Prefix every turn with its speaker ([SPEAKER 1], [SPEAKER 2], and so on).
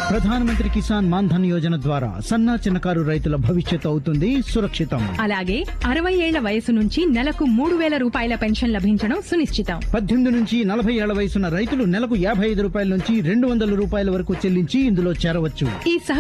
[SPEAKER 1] ప్రధానమంత్రి కిసాన్ మాన్ ధన్ యోజన ద్వారా సన్న చిన్నకారు రైతుల భవిష్యత్తు అవుతుంది సురక్షితం.
[SPEAKER 2] అలాగే 60 ఏళ్ల వయసు నుంచి నెలకు 3,000 రూపాయల పెన్షన్ లభించడం సునిశ్చితం.
[SPEAKER 1] 18 నుంచి 40 ఏళ్ల వయసున్న రైతులు నెలకు 55 రూపాయల నుంచి 200 రూపాయల వరకు చెల్లించి ఇందులో చేరవచ్చు.
[SPEAKER 2] ఈ